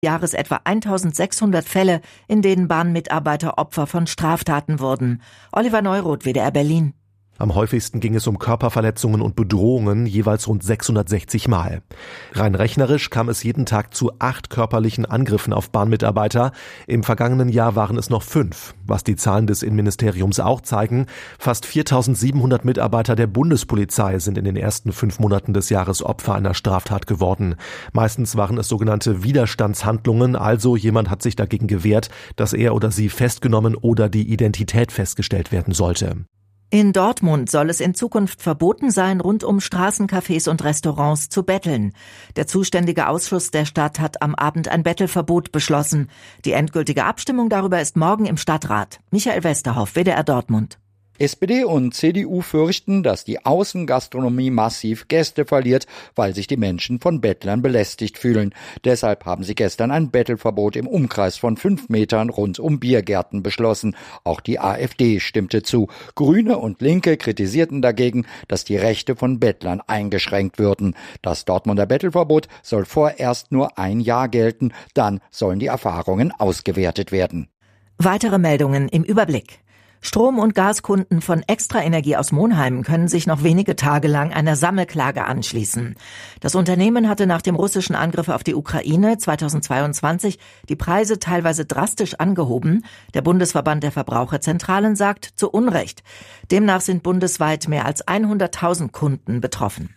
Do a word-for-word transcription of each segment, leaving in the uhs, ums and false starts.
Jahres etwa eintausendsechshundert Fälle, in denen Bahnmitarbeiter Opfer von Straftaten wurden. Oliver Neuroth, W D R Berlin. Am häufigsten ging es um Körperverletzungen und Bedrohungen, jeweils rund sechshundertsechzig Mal. Rein rechnerisch kam es jeden Tag zu acht körperlichen Angriffen auf Bahnmitarbeiter. Im vergangenen Jahr waren es noch fünf. Was die Zahlen des Innenministeriums auch zeigen, fast viertausendsiebenhundert Mitarbeiter der Bundespolizei sind in den ersten fünf Monaten des Jahres Opfer einer Straftat geworden. Meistens waren es sogenannte Widerstandshandlungen, also jemand hat sich dagegen gewehrt, dass er oder sie festgenommen oder die Identität festgestellt werden sollte. In Dortmund soll es in Zukunft verboten sein, rund um Straßencafés und Restaurants zu betteln. Der zuständige Ausschuss der Stadt hat am Abend ein Bettelverbot beschlossen. Die endgültige Abstimmung darüber ist morgen im Stadtrat. Michael Westerhoff, W D R Dortmund. S P D und C D U fürchten, dass die Außengastronomie massiv Gäste verliert, weil sich die Menschen von Bettlern belästigt fühlen. Deshalb haben sie gestern ein Bettelverbot im Umkreis von fünf Metern rund um Biergärten beschlossen. Auch die AfD stimmte zu. Grüne und Linke kritisierten dagegen, dass die Rechte von Bettlern eingeschränkt würden. Das Dortmunder Bettelverbot soll vorerst nur ein Jahr gelten, dann sollen die Erfahrungen ausgewertet werden. Weitere Meldungen im Überblick. Strom- und Gaskunden von Extra Energie aus Monheim können sich noch wenige Tage lang einer Sammelklage anschließen. Das Unternehmen hatte nach dem russischen Angriff auf die Ukraine zweitausendzweiundzwanzig die Preise teilweise drastisch angehoben. Der Bundesverband der Verbraucherzentralen sagt zu Unrecht. Demnach sind bundesweit mehr als hunderttausend Kunden betroffen.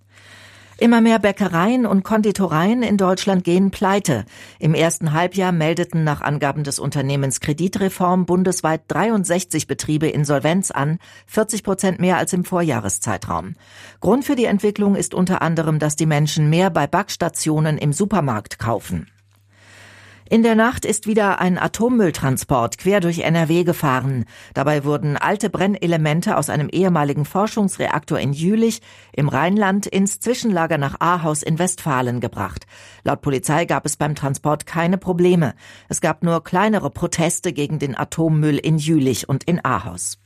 Immer mehr Bäckereien und Konditoreien in Deutschland gehen pleite. Im ersten Halbjahr meldeten nach Angaben des Unternehmens Kreditreform bundesweit dreiundsechzig Betriebe Insolvenz an, vierzig Prozent mehr als im Vorjahreszeitraum. Grund für die Entwicklung ist unter anderem, dass die Menschen mehr bei Backstationen im Supermarkt kaufen. In der Nacht ist wieder ein Atommülltransport quer durch N R W gefahren. Dabei wurden alte Brennelemente aus einem ehemaligen Forschungsreaktor in Jülich im Rheinland ins Zwischenlager nach Ahaus in Westfalen gebracht. Laut Polizei gab es beim Transport keine Probleme. Es gab nur kleinere Proteste gegen den Atommüll in Jülich und in Ahaus.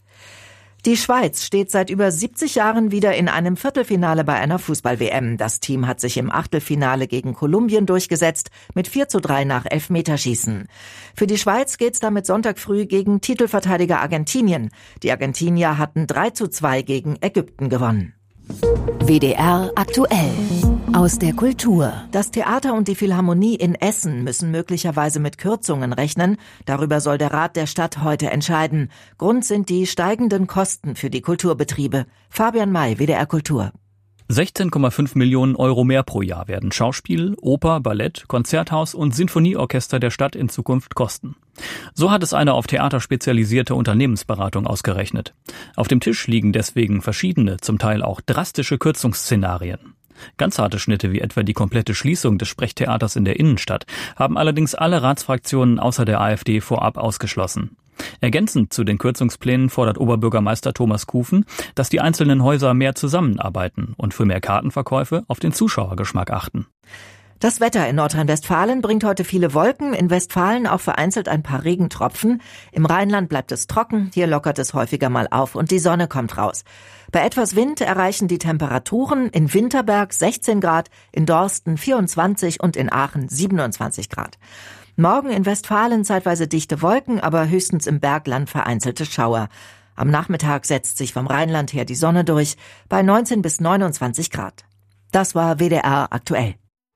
Die Schweiz steht seit über siebzig Jahren wieder in einem Viertelfinale bei einer Fußball-W M. Das Team hat sich im Achtelfinale gegen Kolumbien durchgesetzt, mit vier zu drei nach Elfmeterschießen. Für die Schweiz geht's damit Sonntag früh gegen Titelverteidiger Argentinien. Die Argentinier hatten drei zu zwei gegen Ägypten gewonnen. W D R aktuell. Aus der Kultur. Das Theater und die Philharmonie in Essen müssen möglicherweise mit Kürzungen rechnen. Darüber soll der Rat der Stadt heute entscheiden. Grund sind die steigenden Kosten für die Kulturbetriebe. Fabian May, W D R Kultur. sechzehn Komma fünf Millionen Euro mehr pro Jahr werden Schauspiel, Oper, Ballett, Konzerthaus und Sinfonieorchester der Stadt in Zukunft kosten. So hat es eine auf Theater spezialisierte Unternehmensberatung ausgerechnet. Auf dem Tisch liegen deswegen verschiedene, zum Teil auch drastische Kürzungsszenarien. Ganz harte Schnitte wie etwa die komplette Schließung des Sprechtheaters in der Innenstadt haben allerdings alle Ratsfraktionen außer der AfD vorab ausgeschlossen. Ergänzend zu den Kürzungsplänen fordert Oberbürgermeister Thomas Kufen, dass die einzelnen Häuser mehr zusammenarbeiten und für mehr Kartenverkäufe auf den Zuschauergeschmack achten. Das Wetter in Nordrhein-Westfalen bringt heute viele Wolken, in Westfalen auch vereinzelt ein paar Regentropfen. Im Rheinland bleibt es trocken, hier lockert es häufiger mal auf und die Sonne kommt raus. Bei etwas Wind erreichen die Temperaturen in Winterberg sechzehn Grad, in Dorsten vierundzwanzig und in Aachen siebenundzwanzig Grad. Morgen in Westfalen zeitweise dichte Wolken, aber höchstens im Bergland vereinzelte Schauer. Am Nachmittag setzt sich vom Rheinland her die Sonne durch, bei neunzehn bis neunundzwanzig Grad. Das war W D R aktuell.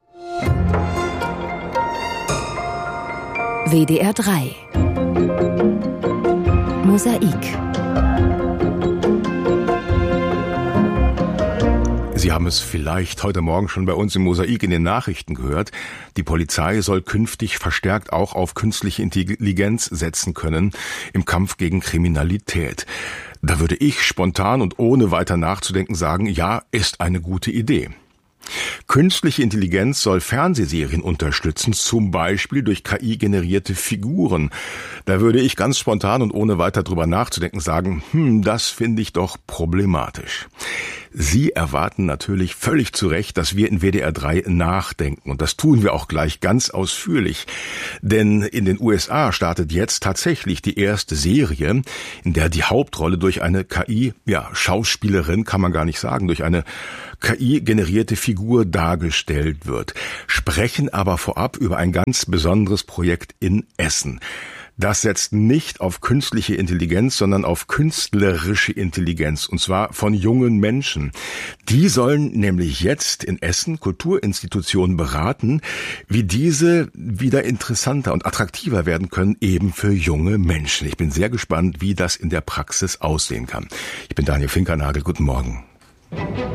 W D R drei Mosaik. Sie haben es vielleicht heute Morgen schon bei uns im Mosaik in den Nachrichten gehört. Die Polizei soll künftig verstärkt auch auf künstliche Intelligenz setzen können im Kampf gegen Kriminalität. Da würde ich spontan und ohne weiter nachzudenken sagen, ja, ist eine gute Idee. Künstliche Intelligenz soll Fernsehserien unterstützen, zum Beispiel durch K I-generierte Figuren. Da würde ich ganz spontan und ohne weiter drüber nachzudenken sagen, hm, das finde ich doch problematisch. Sie erwarten natürlich völlig zu Recht, dass wir in W D R drei nachdenken. Und das tun wir auch gleich ganz ausführlich. Denn in den U S A startet jetzt tatsächlich die erste Serie, in der die Hauptrolle durch eine K I, ja, Schauspielerin kann man gar nicht sagen, durch eine K I-generierte Figur dargestellt wird. Sprechen aber vorab über ein ganz besonderes Projekt in Essen. Das setzt nicht auf künstliche Intelligenz, sondern auf künstlerische Intelligenz, und zwar von jungen Menschen. Die sollen nämlich jetzt in Essen Kulturinstitutionen beraten, wie diese wieder interessanter und attraktiver werden können, eben für junge Menschen. Ich bin sehr gespannt, wie das in der Praxis aussehen kann. Ich bin Daniel Finkernagel, guten Morgen.